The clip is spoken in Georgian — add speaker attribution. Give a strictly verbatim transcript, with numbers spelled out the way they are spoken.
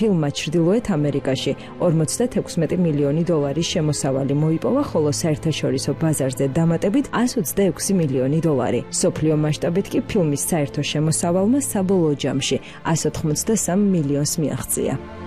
Speaker 1: ფილმმა ჩრდილოეთ ამერიკაში ორმოცდათექვსმეტი მილიონი დოლარის შემოსავალი მოიპოვა, ხოლო საერთაშორისო ბაზარზე დამატებით εκατს ოცდაექვსი მილიონი დოლარი. სოფლიო მასშტაბით კი ფილმის საერთო შემოსავალმა საბოლოო ჯამში εκατს ოთხმოცდასამ მილიონს მიაღწია.